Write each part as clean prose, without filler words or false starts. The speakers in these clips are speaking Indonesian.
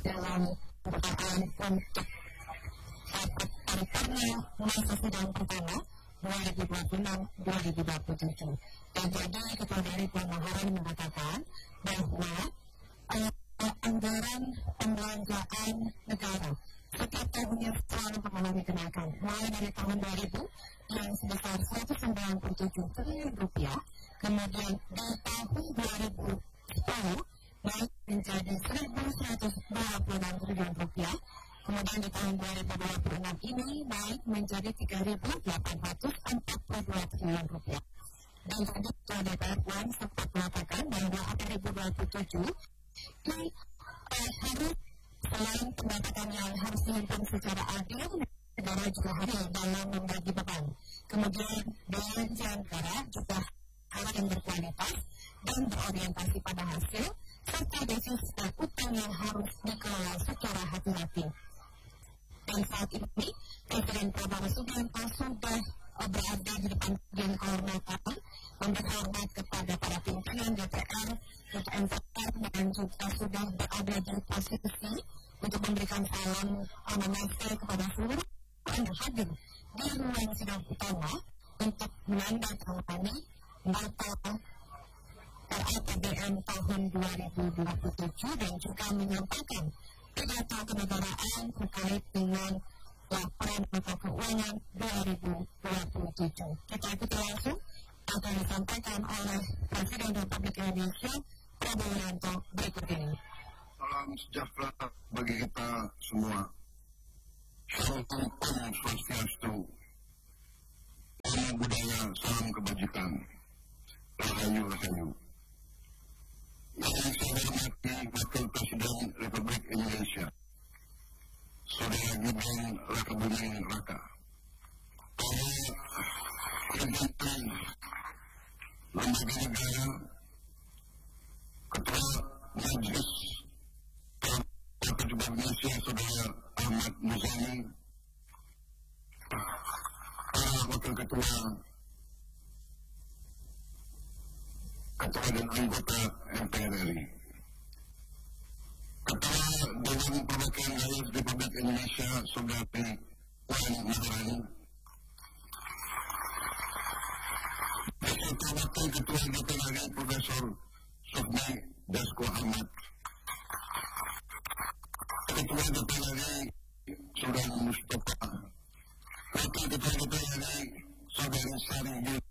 dalam perkataan untuk paripurna masa sidang pertama 2026-2027. Dan jadi Ketua dari Puan Maharani mengatakan bahwa anggaran pembelanjaan negara setiap tahunnya selalu mengalami kenaikan, mulai dari tahun 2000 yang sebesar 197 triliun rupiah, kemudian di tahun 2010 naik menjadi 1.126 triliun rupiah, kemudian di tahun 2026 ini naik menjadi 3.842 triliun rupiah. Dan tadi Ketua DPR Puan sempat mengatakan bahwa APBD 2027 ini harus selain pendapatan yang harus dihimpun secara adil, negara juga harus dalam membagi beban. Kemudian belanja negara juga harus yang berkualitas dan berorientasi pada hasil, serta defisit dan utang yang harus dikelola secara hati-hati. Dan saat ini, Presiden Prabowo Subianto sudah berada di depan Dewan Kehormatan, memberi hormat kepada para pimpinan DPR, MPR, dan juga sudah berada di posisi untuk memberikan salam amanase kepada seluruh yang hadir di ruang sidang utama untuk menandatangani nota RAPBN tahun 2027 dan juga menyampaikan pidato kenegaraan terkait dengan laporan mata keuangan 2027. Kita ikuti langsung apa yang disampaikan oleh Presiden Republik Indonesia Prabowo Subianto berikut ini. Salam sejahtera bagi kita semua. Salam Om Swastiastu. Salam budaya, salam kebajikan. Rahayu, rahayu. Yang saya hormati Wakil Presiden Republik Indonesia, Saudara Gibran Rakabuming Raka. Pimpinan lembaga negara, Ketua Majelis Republik Indonesia Saudara Ahmad Muzani, para Wakil Ketua dan anggota MPR RI, Ketua Dewan Perwakilan Rakyat Republik Indonesia Saudari Puan Maharani, beserta Wakil Ketua DPR RI Profesor Sufmi Dasko Ahmad, Ketua DPR RI Saudara Mustafa, Wakil Ketua DPR RI Saudari Sari Yud,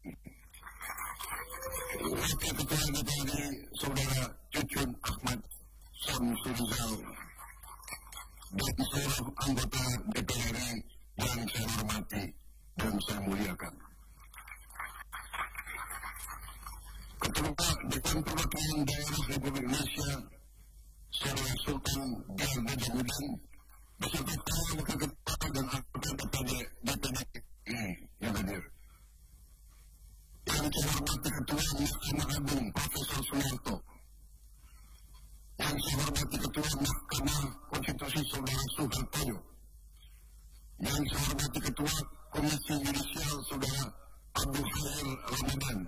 Wakil Ketua DPR RI Saudara Cucun Ahmad Samsurizal, dan seluruh anggota DPR RI yang saya hormati dan saya muliakan. Ketua Dewan Perwakilan Daerah Republik Indonesia Saudara Sultan Jar Najamuddin, beserta para Wakil Ketua dan anggota DPD yang hadir. Yang saya hormati Ketua Mahkamah Agung Profesor Sunarto, yang saya hormati Ketua Mahkamah Konstitusi Saudara Suhartoyo, yang saya hormati Ketua Komisi Yudisial Saudara Abdul Khair Ramadan,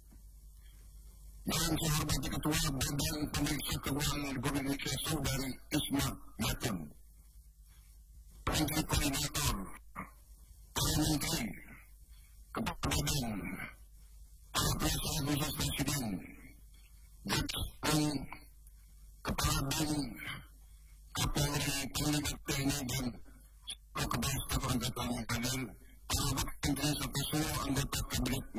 yang saya hormati Ketua Badan Pemeriksa Keuangan Republik Indonesia Saudari Isma Yatun, Menteri Koordinator, para Menteri, Kepala Badan, para Pelaksana Tugas Presiden, Jaksa, Kepala BIN, Kapolri, Panglima TNI, dan seluruh Kepala Staf Angkatan yang hadir, para Menteri serta seluruh anggota Kabinet